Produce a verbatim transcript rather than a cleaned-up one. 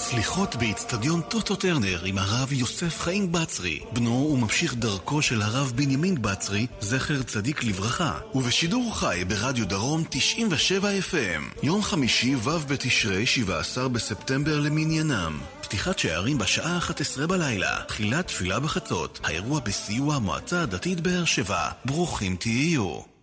סליחות באצטדיון טוטו טרנר עם הרב יוסף חיים בצרי, בנו וממשיך דרכו של הרב בנימין בצרי, זכר צדיק לברכה, ובשידור חי ברדיו דרום תשעים ושבע אף אם. יום חמישי ו' בתשרי, שבעה עשר בספטמבר למניינם. פתיחת שערים בשעה אחת עשרה בלילה, תחילת תפילה בחצות. האירוע בסיוע המועצה הדתית באר שבע. ברוכים תהיו.